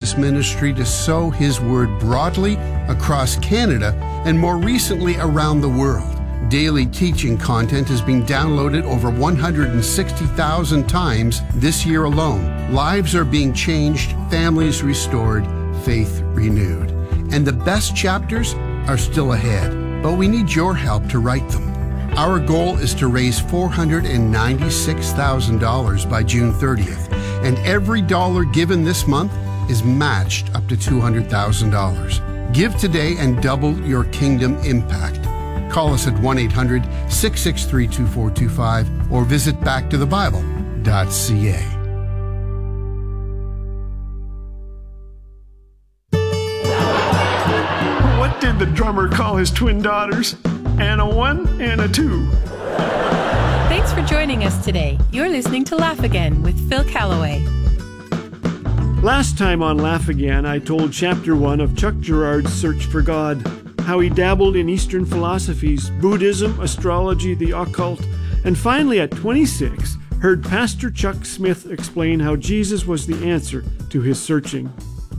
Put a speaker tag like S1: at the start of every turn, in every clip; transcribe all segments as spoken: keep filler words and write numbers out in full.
S1: this ministry to sow His word broadly across Canada and more recently around the world. Daily teaching content has been downloaded over one hundred sixty thousand times this year alone. Lives are being changed, families restored, faith renewed. And the best chapters are still ahead, but we need your help to write them. Our goal is to raise four hundred ninety-six thousand dollars by June thirtieth, and every dollar given this month is matched up to two hundred thousand dollars. Give today and double your kingdom impact. Call us at one eight hundred, six six three, two four two five or visit back to the bible dot c a.
S2: What did the drummer call his twin daughters? And a one and a two.
S3: Thanks for joining us today. You're listening to Laugh Again with Phil Callaway.
S2: Last time on Laugh Again, I told chapter one of Chuck Girard's Search for God, how he dabbled in Eastern philosophies, Buddhism, astrology, the occult, and finally at twenty-six, heard Pastor Chuck Smith explain how Jesus was the answer to his searching.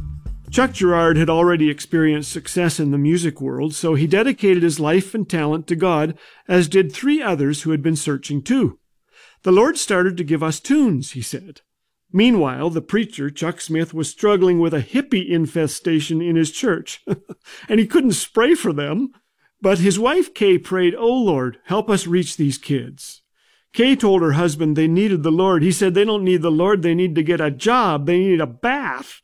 S2: Chuck Girard had already experienced success in the music world, so he dedicated his life and talent to God, as did three others who had been searching too. The Lord started to give us tunes, he said. Meanwhile, the preacher, Chuck Smith, was struggling with a hippie infestation in his church, and he couldn't spray for them. But his wife, Kay, prayed, "Oh, Lord, help us reach these kids." Kay told her husband they needed the Lord. He said they don't need the Lord, they need to get a job, they need a bath.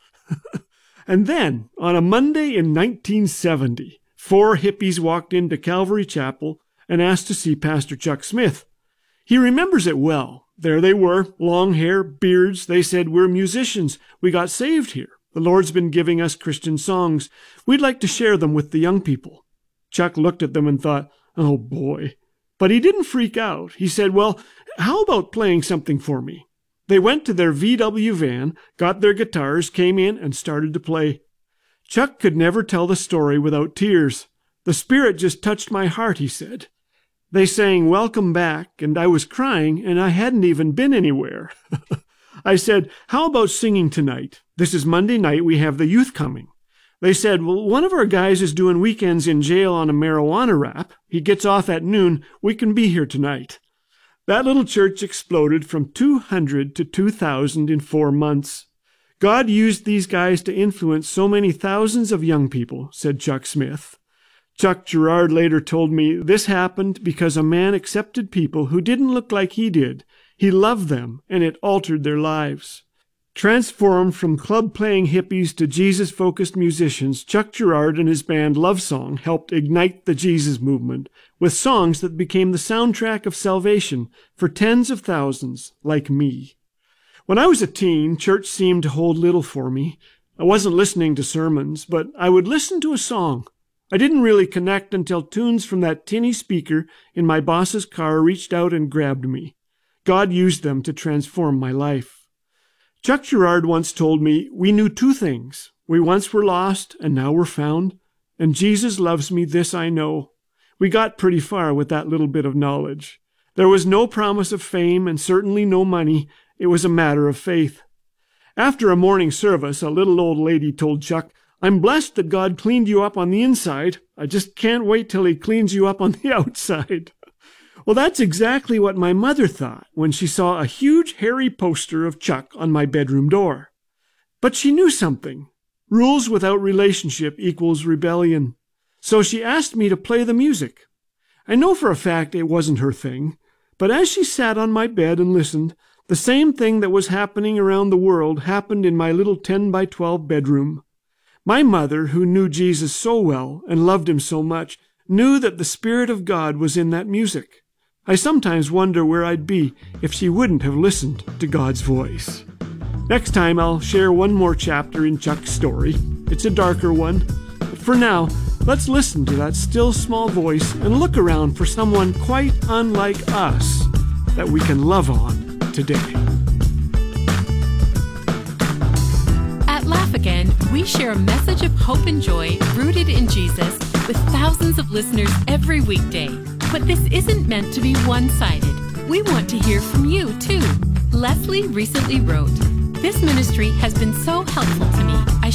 S2: And then, on a Monday in nineteen seventy, four hippies walked into Calvary Chapel and asked to see Pastor Chuck Smith. He remembers it well. There they were, long hair, beards. They said, "We're musicians. We got saved here. The Lord's been giving us Christian songs. We'd like to share them with the young people." Chuck looked at them and thought, "Oh boy." But he didn't freak out. He said, "Well, how about playing something for me?" They went to their V W van, got their guitars, came in, and started to play. Chuck could never tell the story without tears. "The Spirit just touched my heart," he said. They sang "Welcome Back," and I was crying, and I hadn't even been anywhere. I said, "How about singing tonight? This is Monday night. We have the youth coming." They said, "Well, one of our guys is doing weekends in jail on a marijuana rap. He gets off at noon. We can be here tonight." That little church exploded from two hundred to two thousand in four months. God used these guys to influence so many thousands of young people, said Chuck Smith. Chuck Girard later told me this happened because a man accepted people who didn't look like he did. He loved them, and it altered their lives. Transformed from club-playing hippies to Jesus-focused musicians, Chuck Girard and his band Love Song helped ignite the Jesus movement with songs that became the soundtrack of salvation for tens of thousands like me. When I was a teen, church seemed to hold little for me. I wasn't listening to sermons, but I would listen to a song. I didn't really connect until tunes from that tinny speaker in my boss's car reached out and grabbed me. God used them to transform my life. Chuck Girard once told me, "We knew two things. We once were lost, and now we're found. And Jesus loves me, this I know." We got pretty far with that little bit of knowledge. There was no promise of fame and certainly no money. It was a matter of faith. After a morning service, a little old lady told Chuck, "I'm blessed that God cleaned you up on the inside. I just can't wait till he cleans you up on the outside." Well, that's exactly what my mother thought when she saw a huge hairy poster of Chuck on my bedroom door. But she knew something. Rules without relationship equals rebellion. So she asked me to play the music. I know for a fact it wasn't her thing, but as she sat on my bed and listened, the same thing that was happening around the world happened in my little ten by twelve bedroom. My mother, who knew Jesus so well and loved him so much, knew that the Spirit of God was in that music. I sometimes wonder where I'd be if she wouldn't have listened to God's voice. Next time I'll share one more chapter in Chuck's story. It's a darker one. But for now, let's listen to that still small voice and look around for someone quite unlike us that we can love on today.
S3: At Laugh Again, we share a message of hope and joy rooted in Jesus with thousands of listeners every weekday. But this isn't meant to be one-sided. We want to hear from you, too. Leslie recently wrote, "This ministry has been so helpful to me.